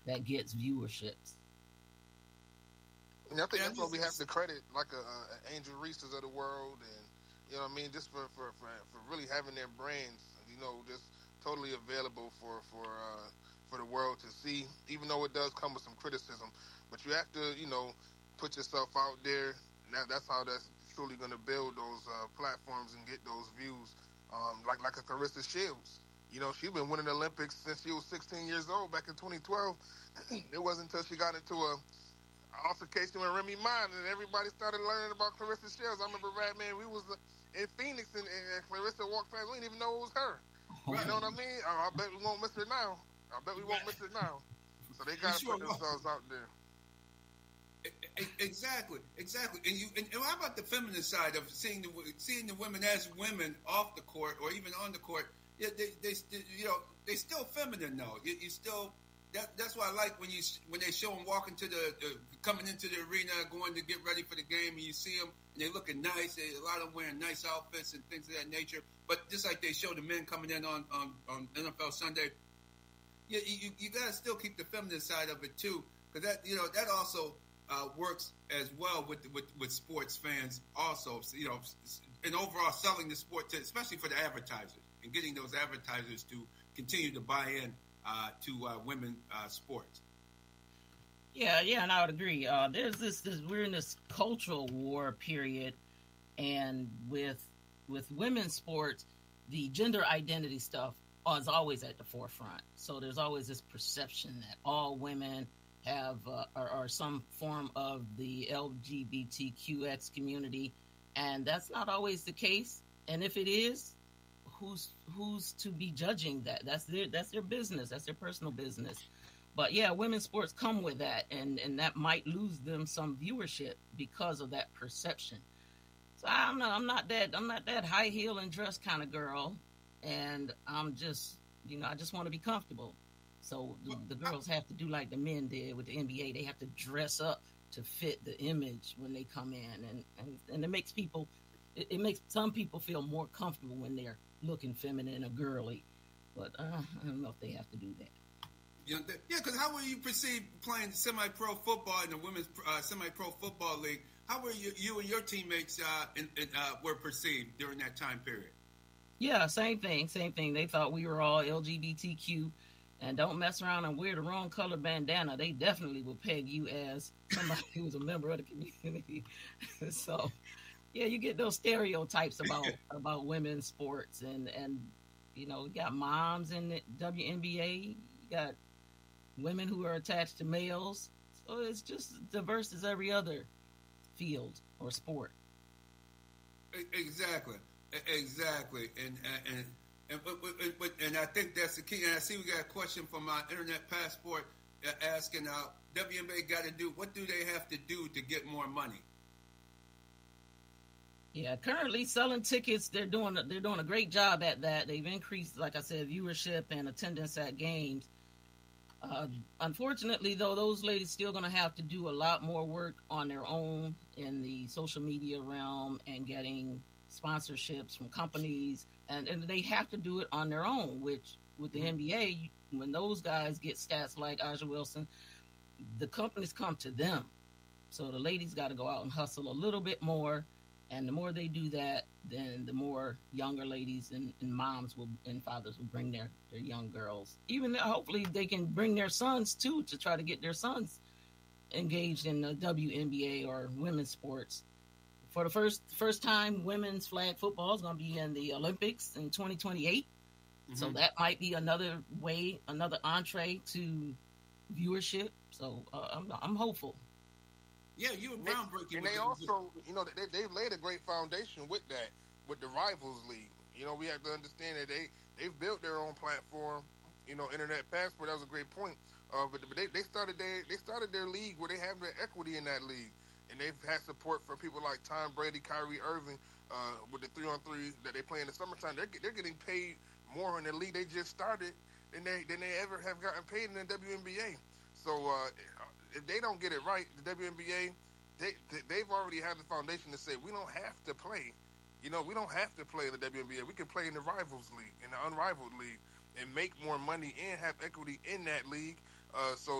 that gets viewerships. And I think Yeah, that's why we have to credit like a Angel Reese's of the world, and you know what I mean, just for really having their brands, just totally available for the world to see. Even though it does come with some criticism, but you have to put yourself out there. That's how that's truly going to build those platforms and get those views. Like a Clarissa Shields. She's been winning the Olympics since she was 16 years old back in 2012. It wasn't until she got into a altercation with Remy Ma, and everybody started learning about Clarissa Shields. I remember, man, we was in Phoenix, and Clarissa walked past. We didn't even know it was her. You know right, what I mean? I bet we won't miss her now. I bet we won't miss her now. So they we got to sure put will. themselves out there. Exactly, exactly. And how about the feminine side of seeing the women as women off the court or even on the court? Yeah, they still feminine though. You still that's why I like when they show them walking to coming into the arena, going to get ready for the game, and you see them and they looking nice. A lot of them wearing nice outfits and things of that nature. But just like they show the men coming in on NFL Sunday, you got to still keep the feminine side of it too, because that also works as well with sports fans also. So, and overall selling the sport to, especially for the advertisers and getting those advertisers to continue to buy in to women sports. Yeah, and I would agree. There's this we're in this cultural war period, and with women's sports, the gender identity stuff is always at the forefront. So there's always this perception that all women have are some form of the LGBTQX community, and that's not always the case. And if it is, who's to be judging that? That's their business. That's their personal business. But yeah, women's sports come with that, and that might lose them some viewership because of that perception. So I'm not that high heel and dress kind of girl, and I just want to be comfortable. So Well, the girls have to do like the men did with the NBA. They have to dress up to fit the image when they come in, and it makes it makes some people feel more comfortable when they're looking feminine or girly. But I don't know if they have to do that. yeah, because how were you perceived playing semi-pro football in the women's semi-pro football league? How were you and your teammates were perceived during that time period? Yeah, same thing. They thought we were all LGBTQ, and don't mess around and wear the wrong color bandana. They definitely will peg you as somebody who's a member of the community. So yeah, you get those stereotypes about women's sports, and you got moms in the WNBA. You got women who are attached to males. So it's just diverse as every other field or sport. Exactly, exactly, and I think that's the key. And I see we got a question from my Internet Passport asking, WNBA got to do what do they have to do to get more money? Yeah, currently selling tickets, they're doing a great job at that. They've increased, like I said, viewership and attendance at games. Unfortunately, though, those ladies still going to have to do a lot more work on their own in the social media realm and getting sponsorships from companies, and they have to do it on their own. Which with the NBA, when those guys get stats like Aja Wilson, the companies come to them. So the ladies got to go out and hustle a little bit more, and the more they do that, then the more younger ladies and moms and fathers will bring their young girls. Even hopefully they can bring their sons too to try to get their sons engaged in the WNBA or women's sports. For the first time, women's flag football is going to be in the Olympics in 2028. So Mm-hmm. that might be another way, another entree to viewership. So I'm hopeful. Yeah, you were groundbreaking And with they the, also, they've laid a great foundation with that, with the Rivals League. We have to understand that they've built their own platform. Internet Passport. That was a great point. But they started their league where they have their equity in that league, and they've had support for people like Tom Brady, Kyrie Irving, with the 3-on-3 that they play in the summertime. They're getting paid more in the league they just started than they ever have gotten paid in the WNBA. So if they don't get it right, the WNBA, they've already had the foundation to say we don't have to play. We don't have to play in the WNBA. We can play in the Rivals League, in the Unrivaled League, and make more money and have equity in that league. So